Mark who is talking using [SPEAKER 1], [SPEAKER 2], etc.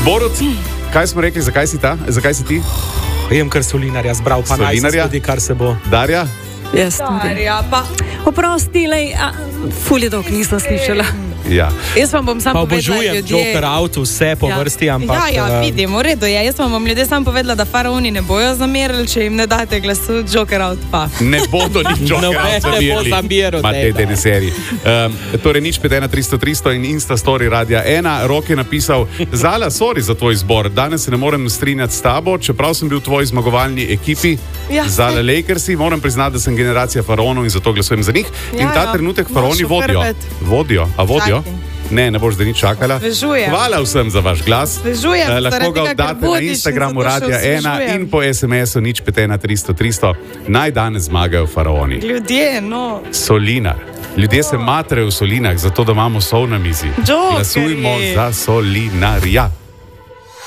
[SPEAKER 1] Borut, kaj smo rekli, zakaj si ti?
[SPEAKER 2] Jem kar Solinarja zbral, pa naj se zgodi, kar se bo.
[SPEAKER 1] Darja?
[SPEAKER 3] Jaz tudi. Oprosti, ful je dolgo nisem slišala.
[SPEAKER 1] Ja.
[SPEAKER 3] Jaz vam bom sam
[SPEAKER 2] Pa
[SPEAKER 3] povedala,
[SPEAKER 2] obožujem Joker Out, vse po vrsti, ampak...
[SPEAKER 3] vidim, v redu je. Jaz vam bom ljudje sam povedala, da faraoni ne bojo zamerili, če jim ne date glasu Joker Out pa.
[SPEAKER 1] Ne bodo nič Joker Out zamerili. Ma te ne seriji. Torej nič 51300 in Insta Story Radia 1. Rok je napisal, Zala, sorry za tvoj izbor. Danes se ne morem strinjati s tabo, čeprav sem bil v tvoji zmagovalni ekipi. Zala Lakersi, moram priznati, da sem generacija faraonov in zato glasujem za njih. In ta trenutek faraoni vodijo. Ne boš zdaj nič čakala.
[SPEAKER 3] Svežujem.
[SPEAKER 1] Hvala vsem za vaš glas.
[SPEAKER 3] Svežujem.
[SPEAKER 1] Lahko ga oddate na Instagramu Radia 1 in po SMS-u nič 51300. Naj danes zmagajo faraoni.
[SPEAKER 3] Ljudje, no.
[SPEAKER 1] Solinar. Ljudje se matrejo v solinah, zato da imamo sol na mizi. Glasujmo za Solinarja.